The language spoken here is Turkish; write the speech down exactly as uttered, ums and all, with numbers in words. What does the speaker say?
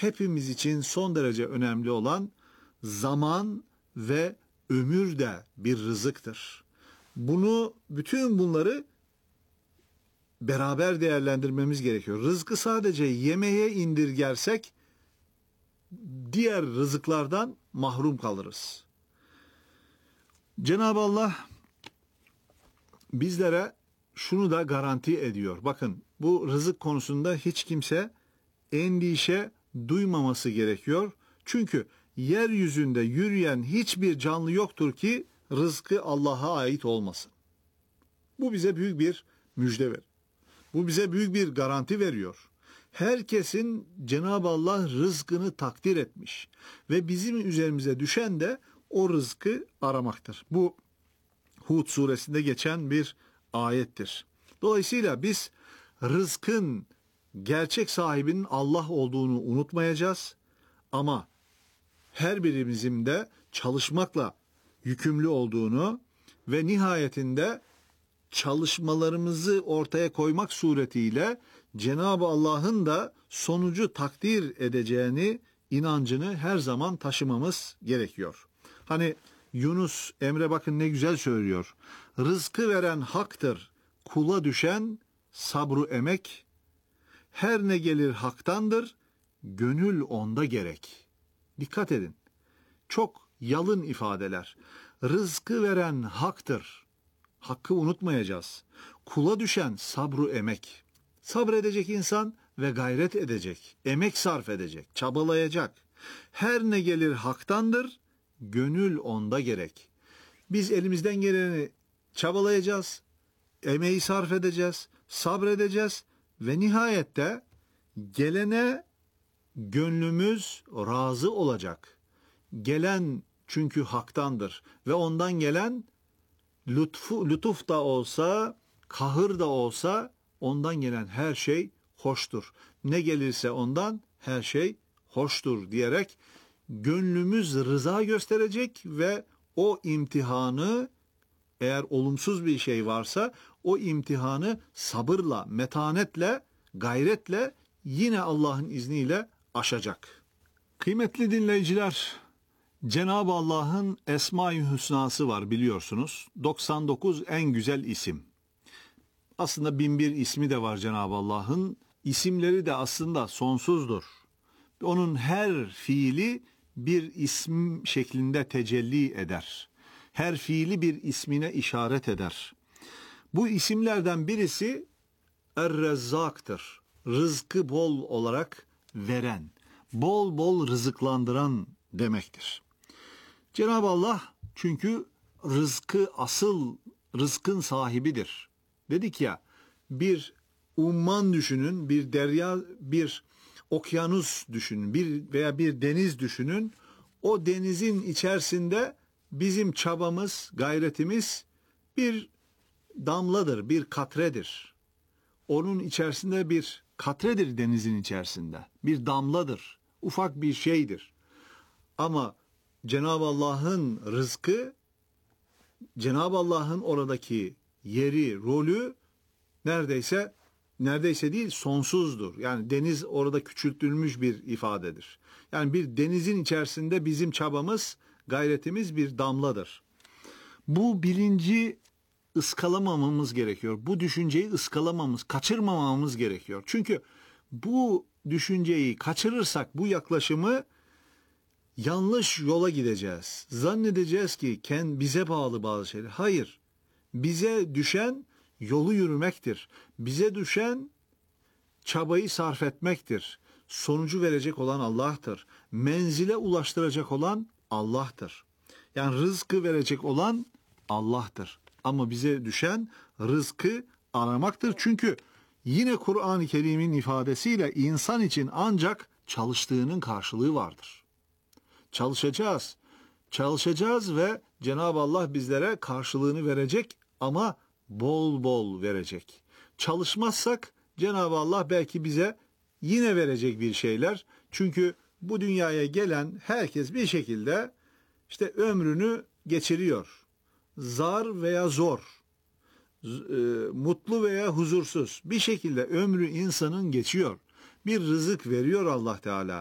hepimiz için son derece önemli olan zaman ve ömür de bir rızıktır. Bunu, bütün bunları beraber değerlendirmemiz gerekiyor. Rızkı sadece yemeğe indirgersek diğer rızıklardan mahrum kalırız. Cenab-ı Allah bizlere şunu da garanti ediyor. Bakın, bu rızık konusunda hiç kimse endişe duymaması gerekiyor. Çünkü yeryüzünde yürüyen hiçbir canlı yoktur ki rızkı Allah'a ait olmasın. Bu bize büyük bir müjde ver. Bu bize büyük bir garanti veriyor. Herkesin Cenab-ı Allah rızkını takdir etmiş ve bizim üzerimize düşen de o rızkı aramaktır. Bu Hud suresinde geçen bir ayettir. Dolayısıyla biz rızkın gerçek sahibinin Allah olduğunu unutmayacağız ama her birimizin de çalışmakla yükümlü olduğunu ve nihayetinde çalışmalarımızı ortaya koymak suretiyle Cenab-ı Allah'ın da sonucu takdir edeceğini inancını her zaman taşımamız gerekiyor. Hani Yunus Emre bakın ne güzel söylüyor. Rızkı veren haktır, kula düşen sabru emek. Her ne gelir haktandır, gönül onda gerek. Dikkat edin. Çok yalın ifadeler. Rızkı veren haktır. Hakkı unutmayacağız. Kula düşen sabru emek. Sabredecek insan ve gayret edecek. Emek sarf edecek, çabalayacak. Her ne gelir haktandır, gönül onda gerek. Biz elimizden geleni çabalayacağız, emeği sarf edeceğiz, sabredeceğiz ve nihayette gelene gönlümüz razı olacak. Gelen çünkü haktandır ve ondan gelen lütfu, lütuf da olsa, kahır da olsa ondan gelen her şey hoştur. Ne gelirse ondan her şey hoştur diyerek gönlümüz rıza gösterecek ve o imtihanı, eğer olumsuz bir şey varsa o imtihanı sabırla, metanetle, gayretle yine Allah'ın izniyle aşacak. Kıymetli dinleyiciler, Cenab-ı Allah'ın Esma-i Hüsnası var biliyorsunuz. doksan dokuz en güzel isim. Aslında bin bir ismi de var Cenab-ı Allah'ın. İsimleri de aslında sonsuzdur. Onun her fiili bir isim şeklinde tecelli eder. Her fiili bir ismine işaret eder. Bu isimlerden birisi Er-Rezzak'tır. Rızkı bol olarak veren, bol bol rızıklandıran demektir. Cenab-ı Allah çünkü rızkı asıl rızkın sahibidir. Dedik ya, bir umman düşünün, bir derya, bir okyanus düşünün, bir veya bir deniz düşünün. O denizin içerisinde bizim çabamız, gayretimiz bir damladır, bir katredir. Onun içerisinde bir katredir, denizin içerisinde. Bir damladır, ufak bir şeydir. Ama Cenab-ı Allah'ın rızkı, Cenab-ı Allah'ın oradaki yeri, rolü neredeyse neredeyse değil sonsuzdur. Yani deniz orada küçültülmüş bir ifadedir. Yani bir denizin içerisinde bizim çabamız, gayretimiz bir damladır. Bu bilinci ıskalamamamız gerekiyor. Bu düşünceyi ıskalamamız, kaçırmamamız gerekiyor. Çünkü bu düşünceyi kaçırırsak, bu yaklaşımı, yanlış yola gideceğiz. Zannedeceğiz ki kendi bize bağlı bazı şeyler. Hayır. Bize düşen yolu yürümektir. Bize düşen çabayı sarf etmektir. Sonucu verecek olan Allah'tır. Menzile ulaştıracak olan Allah'tır. Yani rızkı verecek olan Allah'tır. Ama bize düşen rızkı aramaktır. Çünkü yine Kur'an-ı Kerim'in ifadesiyle insan için ancak çalıştığının karşılığı vardır. Çalışacağız. Çalışacağız ve Cenab-ı Allah bizlere karşılığını verecek ama bol bol verecek. Çalışmazsak Cenab-ı Allah belki bize yine verecek bir şeyler. Çünkü bu dünyaya gelen herkes bir şekilde işte ömrünü geçiriyor. Zar veya zor, mutlu veya huzursuz bir şekilde ömrü insanın geçiyor. Bir rızık veriyor Allah Teala.